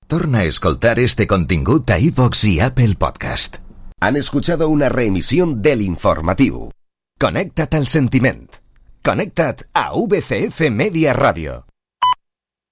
Torna a escoltar este contingut a iVoox i Apple Podcast. Han escuchado una reemisión del informativo. Connecta't al sentiment. Connecta't a VCF Media Radio.